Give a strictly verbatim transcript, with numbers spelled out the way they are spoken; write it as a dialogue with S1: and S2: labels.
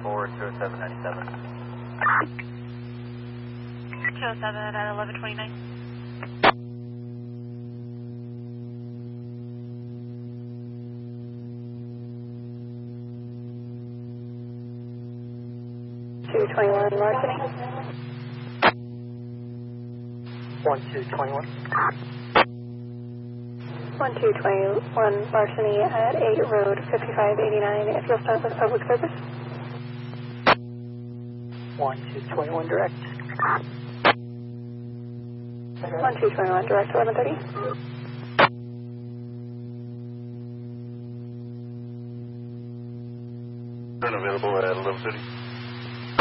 S1: for two oh seven ninety-seven.
S2: two oh seven at eleven twenty-nine.
S3: two twenty-one Larceny.
S1: one two twenty-one.
S3: one two twenty-one Larceny at eight Road fifty-five eighty-nine, if you'll start with public service.
S1: one two twenty-one direct.
S3: one two twenty-one direct eleven thirty.
S4: Turn available at eleven thirty.